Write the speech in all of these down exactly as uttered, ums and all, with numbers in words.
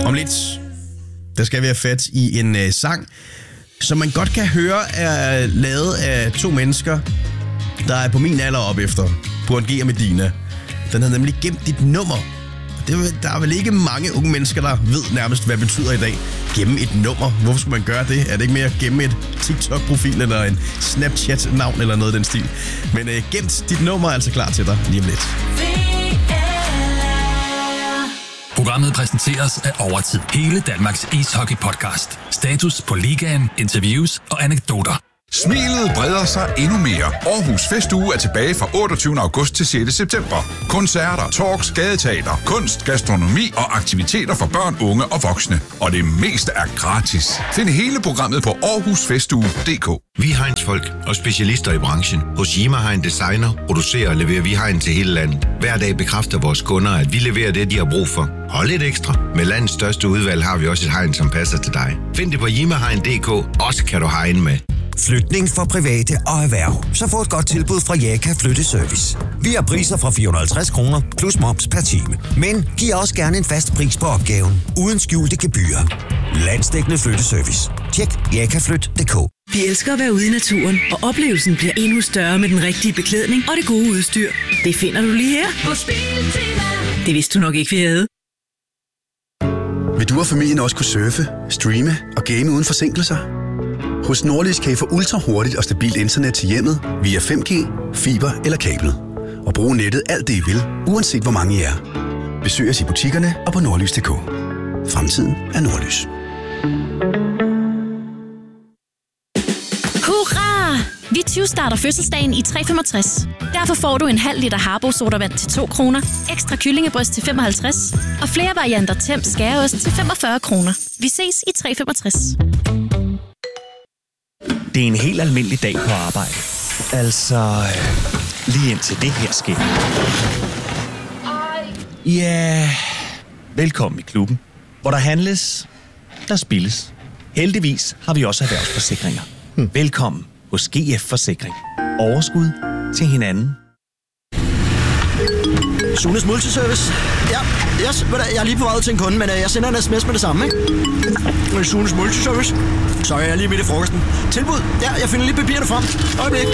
Om lidt, der skal vi have fat i en øh, sang, som man godt kan høre er lavet af to mennesker, der er på min alder op efter. Burhan G og Medina. Den har nemlig gemt dit nummer. Det, der er vel ikke mange unge mennesker, der ved nærmest, hvad det betyder i dag. Gemme et nummer. Hvorfor skulle man gøre det? Er det ikke mere at gemme et TikTok-profil eller en Snapchat-navn eller noget af den stil? Men øh, gemt dit nummer er altså klar til dig lige om lidt. Programmet præsenteres af Overtid. Hele Danmarks ishockey-podcast. Status på ligaen, interviews og anekdoter. Smilet breder sig endnu mere. Aarhus Festuge er tilbage fra otteogtyvende august til sjette september. Koncerter, talks, gadeteater, kunst, gastronomi og aktiviteter for børn, unge og voksne. Og det meste er gratis. Find hele programmet på aarhus festuge punktum d k. Vi er Heinz-folk og specialister i branchen. Hos Yima Hein Designer producerer og leverer vi hegn til hele landet. Hver dag bekræfter vores kunder, at vi leverer det, de har brug for. Og lidt ekstra. Med landets største udvalg har vi også et hegn, som passer til dig. Find det på yima hein punktum d k. Også kan du hegne med. Flytning for private og erhverv. Så få et godt tilbud fra Jaka Flytteservice. Vi har priser fra fire hundrede og halvtreds kroner plus moms per time. Men giv også gerne en fast pris på opgaven. Uden skjulte gebyrer. Landsdækkende flytteservice. Tjek jaka flyt punktum d k. Vi elsker at være ude i naturen, og oplevelsen bliver endnu større med den rigtige beklædning og det gode udstyr. Det finder du lige her på Biltema. Det vidste du nok ikke, vi havde. Vil du og familien også kunne surfe, streame og game uden forsinkelser? Hos Nordlys kan I få ultra hurtigt og stabilt internet til hjemmet via fem G, fiber eller kablet. Og bruge nettet alt det I vil, uanset hvor mange I er. Besøg os i butikkerne og på nordlys punktum d k. Fremtiden er Nordlys. Hurra! Vi tyve-starter fødselsdagen i tre femogtres. Derfor får du en halv liter Harbo sodavand til to kroner, ekstra kyllingebryst til femoghalvtreds og flere varianter Temp skæreost til femogfyrre kroner. Vi ses i tre femogtres. Det er en helt almindelig dag på arbejde. Altså, lige indtil det her sker. Ja, yeah. Velkommen i klubben, hvor der handles, der spilles. Heldigvis har vi også erhvervsforsikringer. Hmm. Velkommen hos G F Forsikring. Overskud til hinanden. Sunes Multiservice. Ja, yes, jeg er lige på vej til en kunde, men jeg sender en sms med det samme, ikke? Sunes Multiservice. Så er jeg lige midt i frokosten. Tilbud. Ja, jeg finder lige papirerne frem. Øjeblik.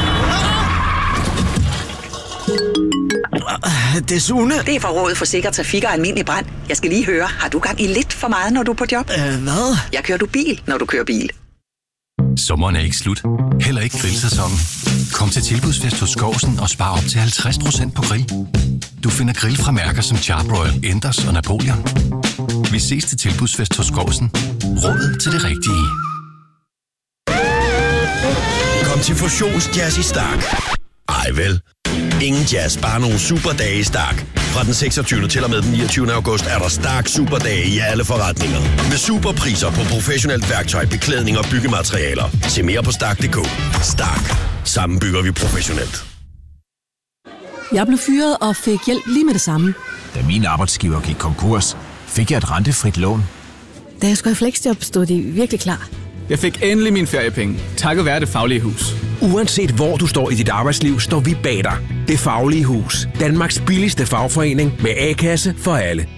Det er Sune. Det er fra Rådet for Sikker Trafik og Almindelig Brand. Jeg skal lige høre, har du gang i lidt for meget, når du er på job? Øh, hvad? Jeg kører du bil, når du kører bil. Sommeren er ikke slut. Heller ikke grillsæsonen. Kom til Tilbudsfest hos Skovsen og spar op til halvtreds procent på grill. Du finder grill fra mærker som Charbroil, Enders og Napoleon. Vi ses til Tilbudsfest hos Skovsen. Rådet til det rigtige. Kom til Fusions Jazz i Stark. Ej vel. Ingen jazz, bare nogle superdage i Stark. Fra den seksogtyvende til og med den niogtyvende august er der Stark Superdage i alle forretninger. Med superpriser på professionelt værktøj, beklædning og byggematerialer. Se mere på stark punktum d k. Stark. Sammen bygger vi professionelt. Jeg blev fyret og fik hjælp lige med det samme. Da min arbejdsgiver gik konkurs, fik jeg et rentefrit lån. Da jeg skulle have fleksjob, stod de virkelig klar. Jeg fik endelig mine feriepenge, takket være Det Faglige Hus. Uanset hvor du står i dit arbejdsliv, står vi bag dig. Det Faglige Hus. Danmarks billigste fagforening med A-kasse for alle.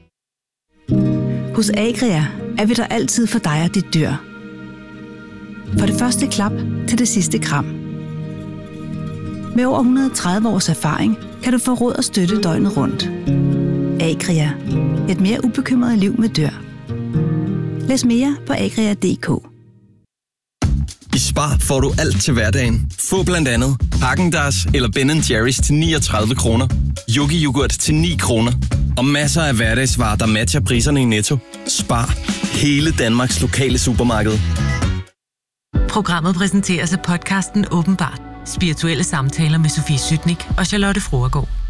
Hos Agria er vi der altid for dig og dit dyr. For det første klap til det sidste kram. Med over et hundrede og tredive års erfaring kan du få råd og støtte døgnet rundt. Agria. Et mere ubekymret liv med dyr. Læs mere på agria punktum d k. I Spar får du alt til hverdagen. Få blandt andet Häagen-Dazs eller Ben and Jerry's til niogtredive kroner. Yogi Yoghurt til ni kroner. Og masser af hverdagsvarer, der matcher priserne i Netto. Spar. Hele Danmarks lokale supermarked. Programmet præsenteres af podcasten Åbenbart. Spirituelle samtaler med Sofie Sytnik og Charlotte Froergaard.